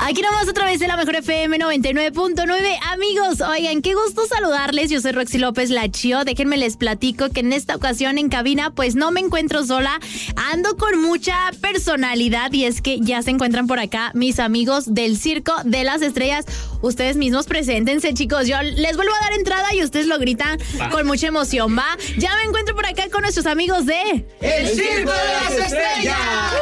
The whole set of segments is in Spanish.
Aquí nomás otra vez de la Mejor FM 99.9. Amigos, oigan, qué gusto saludarles. Yo soy Roxy López La Chio. Déjenme les platico que en esta ocasión en cabina pues no me encuentro sola. Ando con mucha personalidad y es que ya se encuentran por acá mis amigos del Circo de las Estrellas. Ustedes mismos preséntense, chicos. Yo les vuelvo a dar entrada y ustedes lo gritan con mucha emoción, ¿va? Ya me encuentro por acá con nuestros amigos de... ¡El Circo de las Estrellas!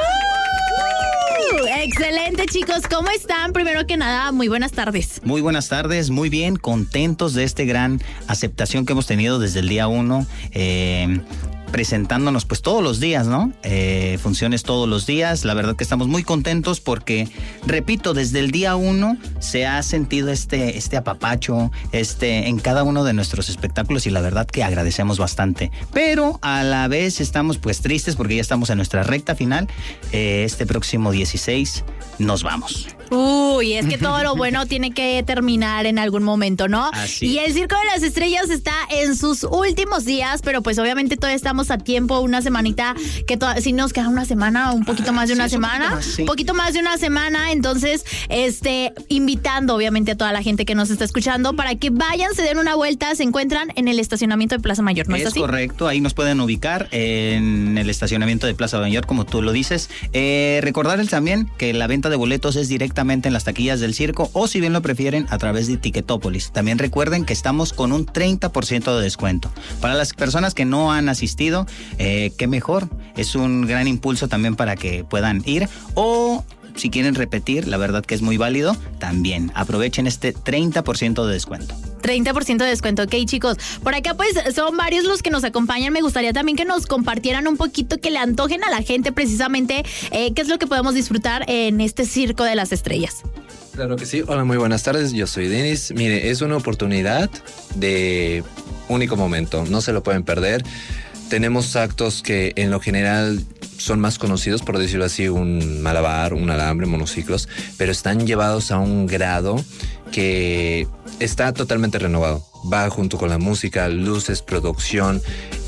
Excelente, chicos, ¿cómo están? Primero que nada, muy buenas tardes. Muy buenas tardes, muy bien, contentos de esta gran aceptación que hemos tenido desde el día 1, presentándonos pues todos los días, ¿no? Funciones todos los días. La verdad que estamos muy contentos porque, repito, desde el día 1 se ha sentido este apapacho en cada uno de nuestros espectáculos y la verdad que agradecemos bastante. Pero a la vez estamos pues tristes porque ya estamos en nuestra recta final. Este próximo 16 nos vamos. Uy, es que todo lo bueno tiene que terminar en algún momento, ¿no? Así. Y el Circo de las Estrellas está en sus últimos días, pero pues obviamente todavía estamos a tiempo, una semanita, que si nos queda una semana, un poquito más de una semana, un poquito más de una semana, entonces, invitando obviamente a toda la gente que nos está escuchando para que vayan, se den una vuelta, se encuentran en el estacionamiento de Plaza Mayor, ¿no es así? Es correcto, ahí nos pueden ubicar en el estacionamiento de Plaza Mayor, como tú lo dices. Recordarles también que la venta de boletos es directamente en las taquillas del circo o si bien lo prefieren a través de Ticketopolis. También recuerden que estamos con un 30% de descuento. Para las personas que no han asistido, qué mejor, es un gran impulso también para que puedan ir o si quieren repetir, la verdad que es muy válido, también aprovechen este 30% de descuento. 30% de descuento, ok, chicos. Por acá pues son varios los que nos acompañan. Me gustaría también que nos compartieran un poquito, que le antojen a la gente precisamente qué es lo que podemos disfrutar en este Circo de las Estrellas. Claro que sí. Hola, muy buenas tardes. Yo soy Denis. Mire, es una oportunidad de único momento. No se lo pueden perder. Tenemos actos que en lo general son más conocidos, por decirlo así, un malabar, un alambre, monociclos, pero están llevados a un grado que está totalmente renovado. Va junto con la música, luces, producción.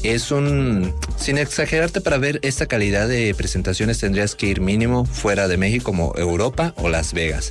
Sin exagerarte, para ver esta calidad de presentaciones tendrías que ir mínimo fuera de México, como Europa o Las Vegas.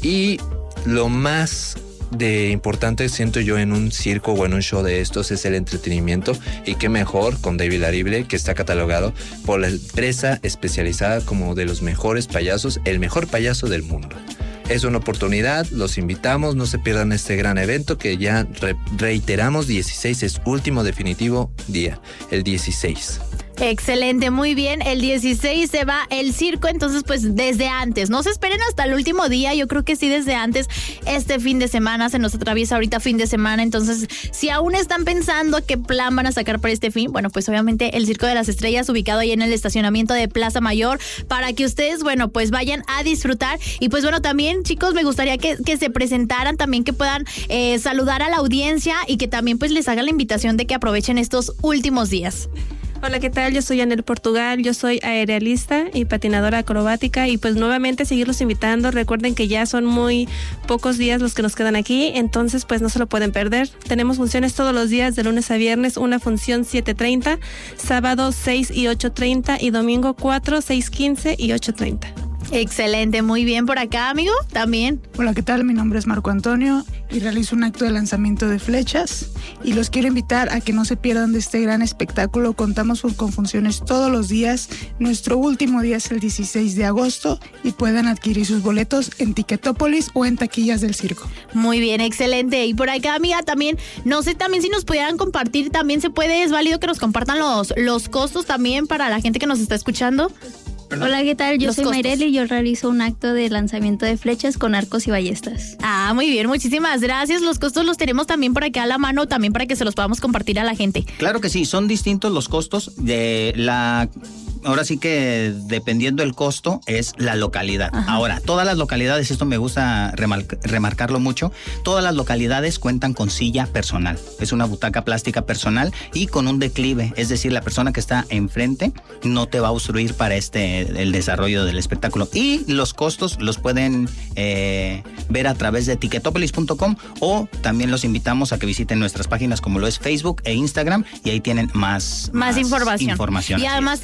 Y lo más de importante, siento yo, en un circo o en un show de estos es el entretenimiento, y qué mejor con David Larible, que está catalogado por la empresa especializada como de los mejores payasos, el mejor payaso del mundo. Es una oportunidad, los invitamos, no se pierdan este gran evento que ya reiteramos, 16 es último definitivo día, el 16. Excelente, muy bien. El 16 se va el circo, entonces pues desde antes, no se esperen hasta el último día, yo creo que sí desde antes. Este fin de semana se nos atraviesa ahorita fin de semana, entonces si aún están pensando qué plan van a sacar para este fin, bueno, pues obviamente el Circo de las Estrellas ubicado ahí en el estacionamiento de Plaza Mayor para que ustedes, bueno, pues vayan a disfrutar. Y pues bueno, también chicos, me gustaría que se presentaran, también que puedan saludar a la audiencia y que también pues les hagan la invitación de que aprovechen estos últimos días. Hola, ¿qué tal? Yo soy Anel Portugal, yo soy aerialista y patinadora acrobática y pues nuevamente seguirlos invitando. Recuerden que ya son muy pocos días los que nos quedan aquí, entonces pues no se lo pueden perder. Tenemos funciones todos los días de lunes a viernes, una función 7:30, sábado 6 y 8:30 y domingo 4, 6:15 y 8:30. Excelente, muy bien. Por acá, amigo, también. Hola, ¿qué tal? Mi nombre es Marco Antonio y realizo un acto de lanzamiento de flechas y los quiero invitar a que no se pierdan de este gran espectáculo. Contamos con funciones todos los días. Nuestro último día es el 16 de agosto y pueden adquirir sus boletos en Ticketopolis o en taquillas del circo. Muy bien, excelente. Y por acá, amiga, también, no sé, también si nos pudieran compartir, también se puede, es válido que nos compartan los costos también para la gente que nos está escuchando. Hola, ¿qué tal? Yo soy costos. Mayreli y yo realizo un acto de lanzamiento de flechas con arcos y ballestas. Ah, muy bien, muchísimas gracias. Los costos los tenemos también por acá a la mano, también para que se los podamos compartir a la gente. Claro que sí, son distintos los costos de la... Ahora sí que dependiendo del costo es la localidad. Ajá. Ahora, todas las localidades, esto me gusta remarcarlo mucho, todas las localidades cuentan con silla personal. Es una butaca plástica personal y con un declive, es decir, la persona que está enfrente no te va a obstruir para el desarrollo del espectáculo. Y los costos los pueden ver a través de ticketopolis.com o también los invitamos a que visiten nuestras páginas como lo es Facebook e Instagram y ahí tienen más información. Y además teníamos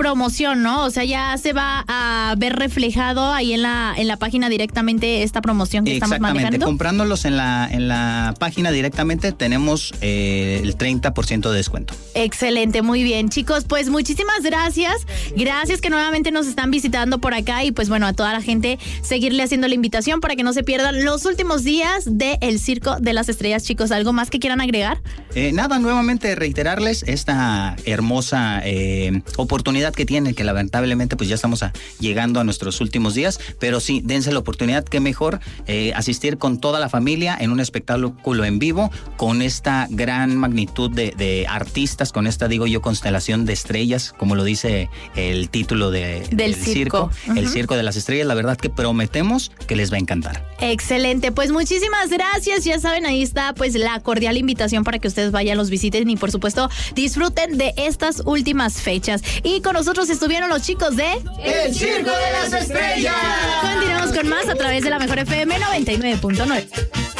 promoción, ¿no? O sea, ya se va a ver reflejado ahí en la página directamente esta promoción que estamos manejando. Exactamente, comprándolos en la página directamente tenemos el 30% de descuento. Excelente, muy bien. Chicos, pues muchísimas gracias. Gracias que nuevamente nos están visitando por acá y pues bueno, a toda la gente seguirle haciendo la invitación para que no se pierdan los últimos días del Circo de las Estrellas. Chicos, ¿algo más que quieran agregar? Nada, nuevamente reiterarles esta hermosa oportunidad que tienen, que lamentablemente pues ya estamos llegando a nuestros últimos días, pero sí, dense la oportunidad, que mejor asistir con toda la familia en un espectáculo en vivo, con esta gran magnitud de artistas, con esta, digo yo, constelación de estrellas, como lo dice el título del circo, el Circo de las Estrellas. La verdad que prometemos que les va a encantar. Excelente, pues muchísimas gracias. Ya saben, ahí está pues la cordial invitación para que ustedes vayan, los visiten y por supuesto disfruten de estas últimas fechas. Y con nosotros estuvieron los chicos de El Circo de las Estrellas. Continuamos con más a través de la Mejor FM 99.9.